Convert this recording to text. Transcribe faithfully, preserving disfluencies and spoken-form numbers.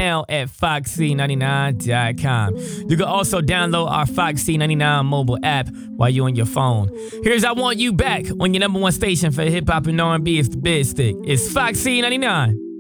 now at foxy ninety-nine dot com. You can also download our Foxy ninety-nine mobile app while you're on your phone. Here's I Want You Back on your number one station for hip hop and R and B. It's the Biz Stick. It's Foxy ninety-nine.